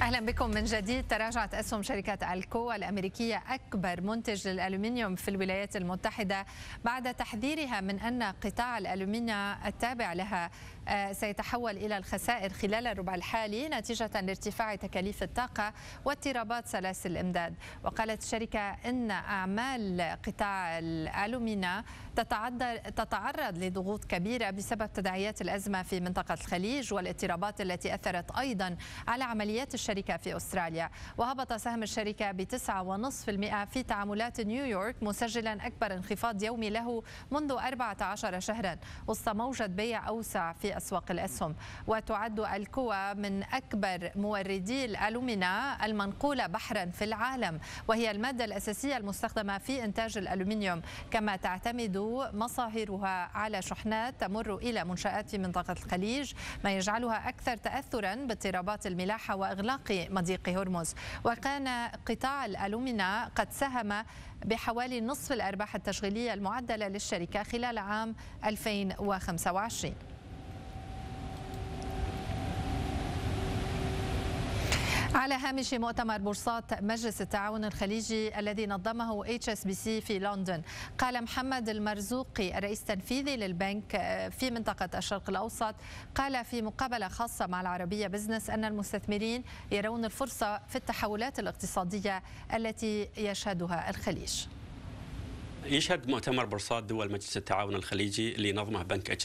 أهلا بكم من جديد. تراجعت أسهم شركة ألكو الأمريكية أكبر منتج للألومنيوم في الولايات المتحدة بعد تحذيرها من أن قطاع الألومنيوم التابع لها سيتحول إلى الخسائر خلال الربع الحالي نتيجة لارتفاع تكاليف الطاقة واضطرابات سلاسل الإمداد. وقالت الشركة أن أعمال قطاع الألومنيوم تتعرض لضغوط كبيرة بسبب تداعيات الأزمة في منطقة الخليج والاضطرابات التي أثرت أيضا على عمليات الشركة في أستراليا. وهبط سهم الشركة ب9.5% في تعاملات نيويورك، مسجلا أكبر انخفاض يومي له منذ 14 شهرا وسط موجة بيع أوسع في أسواق الأسهم. وتعد ألكو من أكبر موردي الألومنيوم المنقولة بحرا في العالم، وهي المادة الأساسية المستخدمة في إنتاج الألومنيوم، كما تعتمد مصاهرها على شحنات تمر إلى منشآت في منطقة الخليج، ما يجعلها أكثر تأثرا باضطرابات الملاحة وإغلاق مضيق هرمز. وكان قطاع الألومنيوم قد ساهم بحوالي نصف الأرباح التشغيلية المعدلة للشركة خلال عام 2025. على هامش مؤتمر بورصات مجلس التعاون الخليجي الذي نظمه HSBC في لندن، قال محمد المرزوقي الرئيس التنفيذي للبنك في منطقة الشرق الأوسط، قال في مقابلة خاصة مع العربية بزنس أن المستثمرين يرون الفرصة في التحولات الاقتصادية التي يشهدها الخليج. يشهد مؤتمر بورصات دول مجلس التعاون الخليجي اللي نظمه بنك